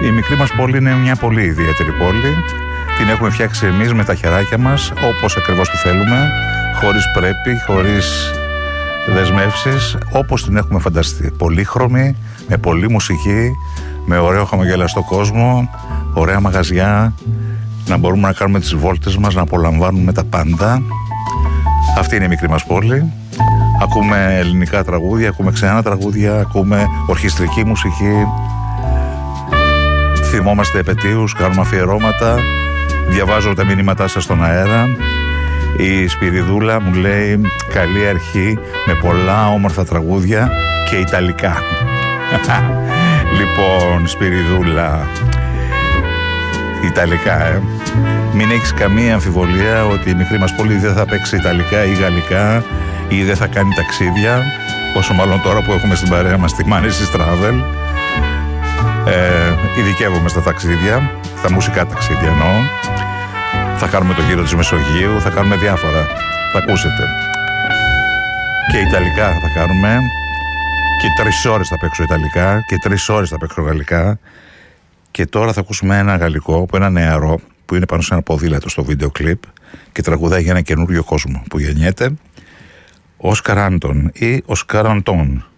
Η μικρή μας πόλη είναι μια πολύ ιδιαίτερη πόλη. Την έχουμε φτιάξει εμείς με τα χεράκια μας, όπως ακριβώς τη θέλουμε, χωρίς πρέπει, χωρίς δεσμεύσεις, όπως την έχουμε φανταστεί. Πολύχρωμη, με πολλή μουσική, με ωραίο χαμογελαστό κόσμο, ωραία μαγαζιά, να μπορούμε να κάνουμε τις βόλτες μας, να απολαμβάνουμε τα πάντα. Αυτή είναι η μικρή μας πόλη. Ακούμε ελληνικά τραγούδια, ακούμε ξένα τραγούδια, ακούμε ορχιστρική μουσική, θυμόμαστε επετείους, κάνουμε αφιερώματα, διαβάζω τα μηνύματά σας στον αέρα. Η Σπυριδούλα μου λέει καλή αρχή με πολλά όμορφα τραγούδια και ιταλικά. Λοιπόν, Σπυριδούλα, ιταλικά, μην έχεις καμία αμφιβολία ότι η μικρή μας πόλη δεν θα παίξει ιταλικά ή γαλλικά ή δεν θα κάνει ταξίδια, όσο μάλλον τώρα που έχουμε στην παρέα μας τη Manesis Travel. Ειδικεύομαι στα ταξίδια, στα μουσικά ταξίδια εννοώ. Θα κάνουμε το γύρο της Μεσογείου, θα κάνουμε διάφορα, θα ακούσετε. Και ιταλικά θα κάνουμε, και 3 ώρες θα παίξω ιταλικά και 3 ώρες θα παίξω γαλλικά. Και τώρα θα ακούσουμε ένα γαλλικό, που ένα νεαρό, που είναι πάνω σε ένα ποδήλατο στο βίντεο κλιπ και τραγουδάει για ένα καινούριο κόσμο που γεννιέται. Όσκαρ Άντων ή Οσκάρ Αντών.